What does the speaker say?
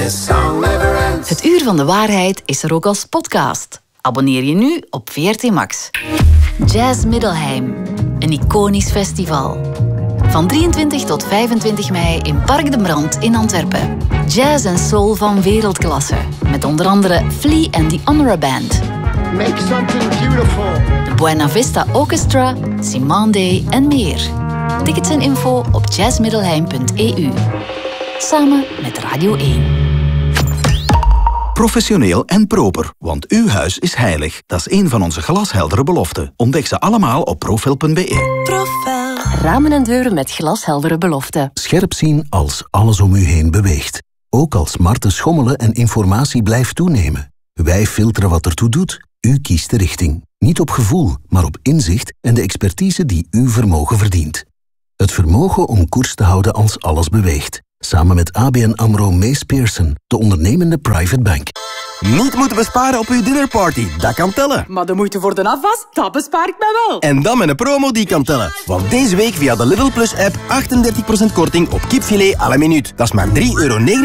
This song never ends. Het Uur van de Waarheid is er ook als podcast. Abonneer je nu op VRT Max. Jazz Middelheim. Een iconisch festival. Van 23 tot 25 mei in Park de Brand in Antwerpen. Jazz en soul van wereldklasse. Met onder andere Flea en The Honora Band. Make something beautiful. De Buena Vista Orchestra, Simone Day en meer. Tickets en info op jazzmiddelheim.eu. Samen met Radio 1. Professioneel en proper, want uw huis is heilig. Dat is een van onze glasheldere beloften. Ontdek ze allemaal op profel.be. Profel. Ramen en deuren met glasheldere beloften. Scherp zien als alles om u heen beweegt. Ook als marten schommelen en informatie blijft toenemen. Wij filteren wat ertoe doet. U kiest de richting. Niet op gevoel, maar op inzicht en de expertise die uw vermogen verdient. Het vermogen om koers te houden als alles beweegt. Samen met ABN AMRO Mees Pearson, de ondernemende private bank. Niet moeten besparen op uw dinnerparty, dat kan tellen. Maar de moeite voor de afwas, dat bespaar ik mij wel. En dan met een promo die kan tellen. Want deze week via de Lidl Plus app 38% korting op kipfilet à la minuut. Dat is maar €3,99